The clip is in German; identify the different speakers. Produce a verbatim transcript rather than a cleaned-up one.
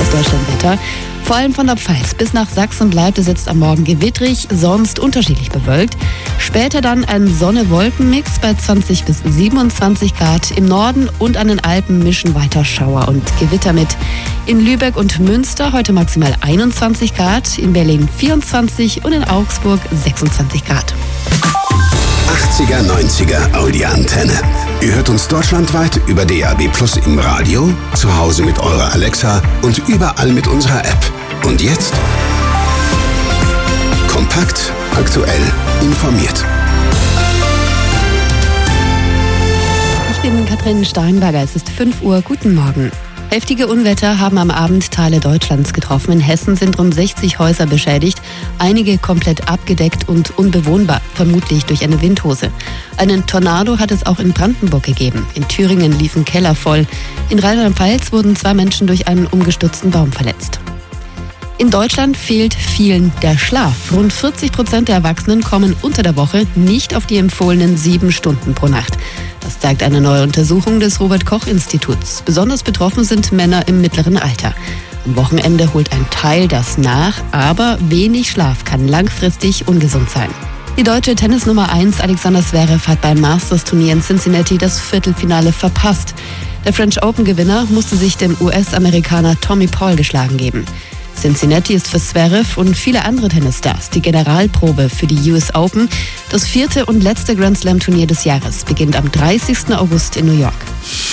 Speaker 1: Deutschlandwetter. Vor allem von der Pfalz bis nach Sachsen bleibt es jetzt am Morgen gewittrig, sonst unterschiedlich bewölkt. Später dann ein Sonne-Wolken-Mix bei zwanzig bis siebenundzwanzig Grad. Im Norden und an den Alpen mischen weiter Schauer und Gewitter mit. In Lübeck und Münster heute maximal einundzwanzig Grad, in Berlin vierundzwanzig und in Augsburg sechsundzwanzig Grad.
Speaker 2: achtziger, neunziger Audi-Antenne. Ihr hört uns deutschlandweit über D A B Plus im Radio, zu Hause mit eurer Alexa und überall mit unserer App. Und jetzt? Kompakt, aktuell, informiert.
Speaker 1: Ich bin Katrin Steinberger, es ist fünf Uhr, guten Morgen. Heftige Unwetter haben am Abend Teile Deutschlands getroffen. In Hessen sind rund sechzig Häuser beschädigt, einige komplett abgedeckt und unbewohnbar, vermutlich durch eine Windhose. Einen Tornado hat es auch in Brandenburg gegeben. In Thüringen liefen Keller voll. In Rheinland-Pfalz wurden zwei Menschen durch einen umgestürzten Baum verletzt. In Deutschland fehlt vielen der Schlaf. Rund vierzig Prozent der Erwachsenen kommen unter der Woche nicht auf die empfohlenen sieben Stunden pro Nacht. Das zeigt eine neue Untersuchung des Robert-Koch-Instituts. Besonders betroffen sind Männer im mittleren Alter. Am Wochenende holt ein Teil das nach, aber wenig Schlaf kann langfristig ungesund sein. Die deutsche Tennisnummer eins Alexander Zverev hat beim Masters-Turnier in Cincinnati das Viertelfinale verpasst. Der French Open-Gewinner musste sich dem U S-Amerikaner Tommy Paul geschlagen geben. Cincinnati ist für Zverev und viele andere Tennisstars die Generalprobe für die U S Open. Das vierte und letzte Grand Slam-Turnier des Jahres beginnt am dreißigsten August in New York.